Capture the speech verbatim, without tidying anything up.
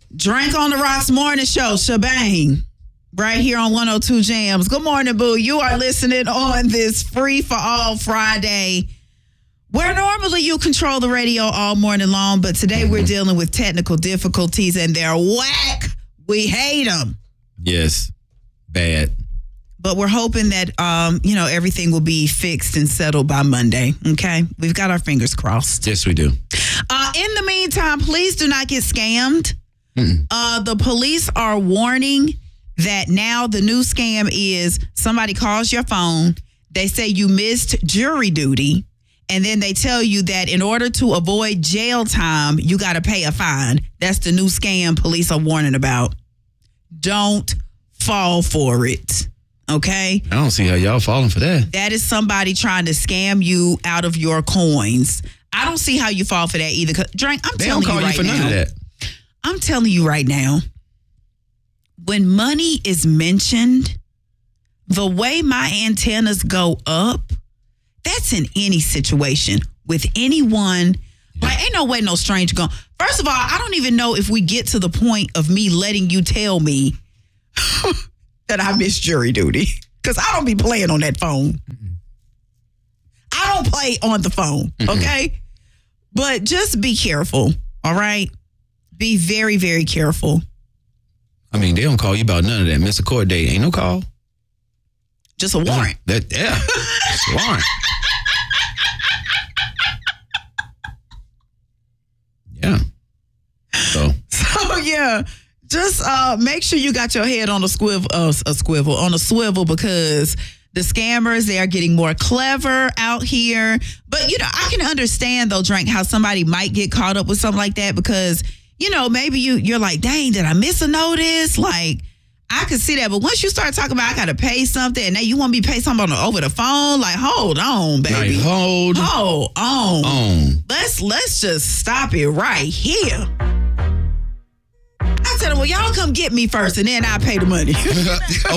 Drink on the Rocks Morning Show, Shebang, right here on one oh two Jams. Good morning, boo. You are listening on this Free for All Friday, where normally you control the radio all morning long, but today we're dealing with technical difficulties, and they're whack. We hate them. Yes, bad. But we're hoping that, um, you know, everything will be fixed and settled by Monday, okay? We've got our fingers crossed. Yes, we do. Uh, in the meantime, please do not get scammed. Mm. Uh, the police are warning that now the new scam is somebody calls your phone, they say you missed jury duty, and then they tell you that in order to avoid jail time, you got to pay a fine. That's the new scam police are warning about. Don't fall for it. Okay? I don't see how y'all falling for that. That is somebody trying to scam you out of your coins. I don't see how you fall for that either. Drink, I'm they telling don't call you right you for now. none of that. I'm telling you right now. When money is mentioned, the way my antennas go up, that's in any situation with anyone. Yeah. Like, ain't no way no stranger going. First of all, I don't even know if we get to the point of me letting you tell me that I missed jury duty, because I don't be playing on that phone. Mm-mm. I don't play on the phone, Mm-mm. okay? But just be careful, all right? Be very, very careful. I mean, they don't call you about none of that. Miss a court date, ain't no call. Just a warrant. That, yeah, just a warrant. Yeah. So. So, yeah. Just uh, make sure you got your head on a squivel, uh, a squivel, on a swivel, because the scammers, they are getting more clever out here. But, you know, I can understand, though, Drink, how somebody might get caught up with something like that, because, you know, maybe you, you're like, dang, did I miss a notice? Like, I could see that. But once you start talking about I got to pay something, and now you want me to pay something on the, over the phone, like, hold on, baby. Like, hold. Hold on. on. Let's, let's just stop it right here. I tell them, well, y'all come get me first, and then I'll pay the money.